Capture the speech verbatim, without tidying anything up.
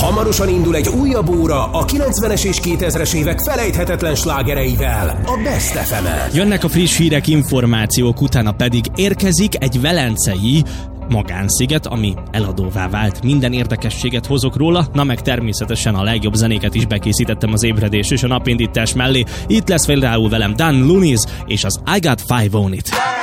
Hamarosan indul egy újabb óra a kilencvenes és kétezres évek felejthetetlen slágereivel, a Best ef emen. Jönnek a friss hírek, információk, utána pedig érkezik egy velencei magánsziget, ami eladóvá vált. Minden érdekességet hozok róla, na meg természetesen a legjobb zenéket is bekészítettem az ébredés és a napindítás mellé. Itt lesz például velem Dan Luniz és az I Got Five On It.